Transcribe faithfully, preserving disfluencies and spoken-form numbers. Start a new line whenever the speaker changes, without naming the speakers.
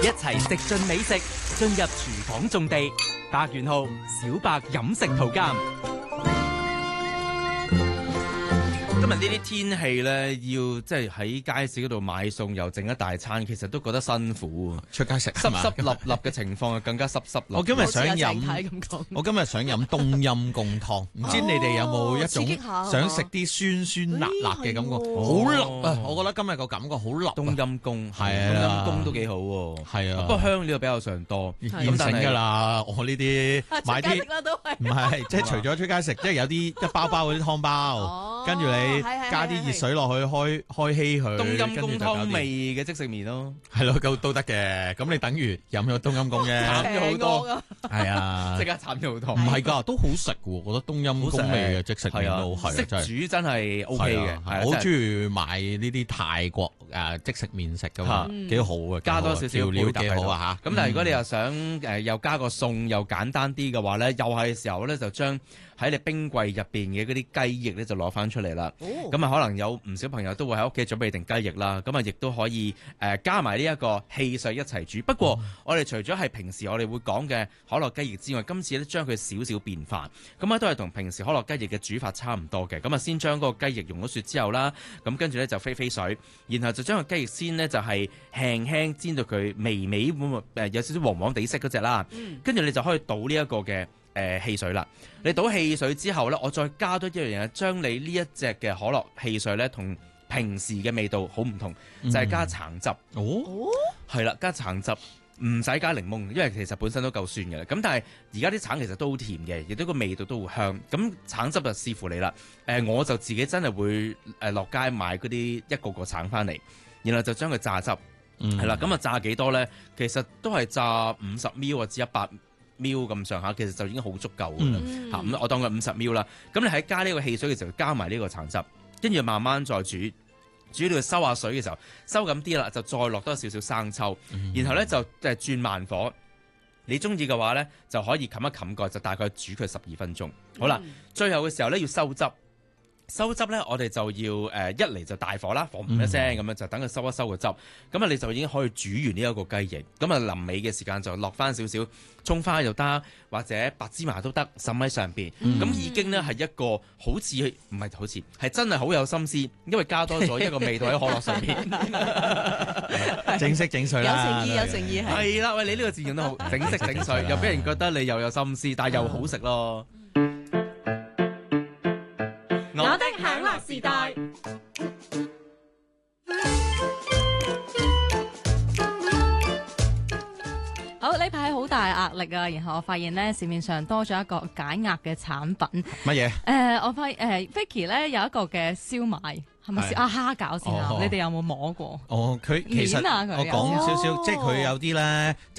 一齊食盡美食，進入廚房種地。白元浩、小白飲食圖鑑。今日呢啲天氣咧，要即係喺街市嗰度買餸又整一大餐，其實都覺得辛苦。
出街食
濕濕立立嘅情況啊，更加濕濕立。
我今日想飲，我今日想飲冬陰功湯，唔知你哋有冇一種想食啲酸酸辣辣嘅感覺？好辣啊！我覺得今日個感覺好辣。
冬陰功係啊，冬陰功都幾好喎。係啊，不過香料比較上多。
現成㗎啦，我呢啲買啲唔係，即係除咗出街食，即係有啲一包包嗰啲湯包，跟住你加啲熱水落去，開開稀佢。冬陰功湯味嘅即食麵咯，係咯，都都得嘅。咁你等於飲咗冬陰功嘅，
慘咗好多。係
啊，
即刻慘咗好多。
唔係㗎，都好食嘅喎。我覺得冬陰功味嘅即食麵都係，
識煮真係 O K 嘅。
我好中意買呢啲泰國誒即食麵食㗎嘛，幾好嘅，
加多少少
調料幾好啊嚇。
咁但係如果你又想誒又加個餸又簡單啲嘅話咧，又係時候咧就將喺你冰櫃入邊嘅嗰啲雞翼咧就攞翻出嚟啦。咁啊可能有唔少朋友都會喺屋企準備定雞翼啦。咁啊亦都可以誒加埋呢一個汽水一齊煮。不過我哋除咗係平時我哋會講嘅可樂雞翼之外，今次咧將佢少少變化。咁啊都係同平時可樂雞翼嘅煮法差唔多嘅。咁啊先將嗰個雞翼溶咗雪之後啦，咁跟住咧就飛飛水，然後就將個雞翼先呢，就係輕輕煎到佢微微誒有少少黃黃地色嗰隻啦。跟住你就可以倒呢一個嘅誒汽水啦。你倒汽水之後咧，我再加多一樣嘢，將你呢一隻嘅可樂汽水咧，同平時嘅味道好唔同，就係、是、加橙汁。哦，係啦，加橙汁，唔使加檸檬，因為其實本身都夠酸嘅啦。咁但係而家啲橙其實都好甜嘅，亦都個味道都好香。咁橙汁就視乎你啦。誒、呃，我就自己真係會誒落街買嗰啲一個個橙翻嚟，然後就將佢榨汁。係啦、嗯，咁啊榨幾多咧？其實都係榨五十 ml 或者一百 ml 咁上下，其實就已經好足夠㗎啦。嚇、嗯，咁我當佢五十 ml 啦。咁你喺加呢個汽水嘅時候，加埋呢個橙汁，跟住慢慢再煮，煮到佢收下水嘅時候，收緊啲啦，就再落多少少生抽，嗯、然後咧就誒轉慢火。你中意嘅話咧，就可以冚一冚蓋，就大概煮佢十二分鐘。好啦，嗯、最後嘅時候咧要收汁。收汁咧，我哋就要誒、呃、一嚟就大火啦，火唔一聲咁樣就等佢收一收個汁，咁啊你就已經可以煮完呢一個雞翼。咁啊臨尾嘅時間就落翻少少葱花又得，或者白芝麻都得，滲喺上邊。咁、嗯、已經呢係一個好似唔係好似係真係好有心思，因為加多咗一個味道喺可樂上邊。整色整水啦，
有誠意有誠意係。
係啦，喂，你呢個字用得好，整色整水，又俾人覺得你又有心思，但係又好食咯。
我的享樂時代，好呢排好大壓力啊！然後我發現咧市面上多咗一個解壓嘅產品。
乜嘢？誒、
呃，我發現誒、呃、Vicky 咧有一個嘅燒賣，係咪燒啊蝦餃先啊？哦、你哋有冇摸過？
哦，佢其實我講少少，哦、即係佢有啲咧。